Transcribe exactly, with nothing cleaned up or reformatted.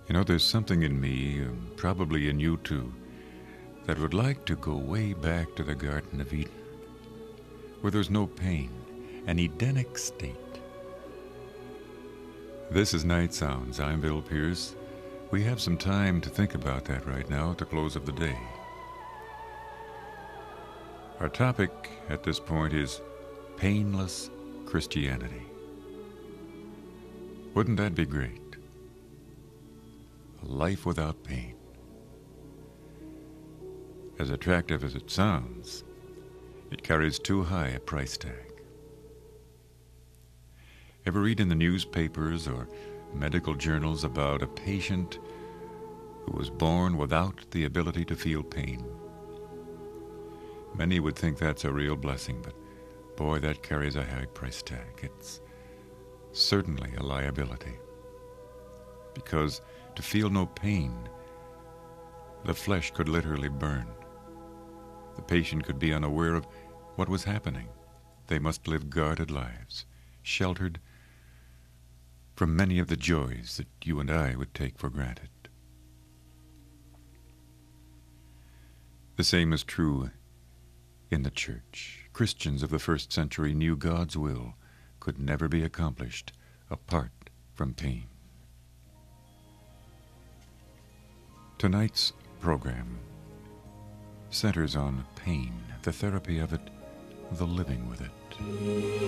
You know, there's something in me, um, probably in you too, that would like to go way back to the Garden of Eden, where there's no pain, an Edenic state. This is Night Sounds. I'm Bill Pierce. We have some time to think about that right now at the close of the day. Our topic at this point is painless Christianity. Wouldn't that be great? A life without pain. As attractive as it sounds, it carries too high a price tag. Ever read in the newspapers or medical journals about a patient who was born without the ability to feel pain? Many would think that's a real blessing, but boy, that carries a high price tag. It's certainly a liability. Because to feel no pain, the flesh could literally burn. The patient could be unaware of what was happening. They must live guarded lives, sheltered from many of the joys that you and I would take for granted. The same is true in the church. Christians of the first century knew God's will could never be accomplished apart from pain. Tonight's program centers on pain, the therapy of it, the living with it.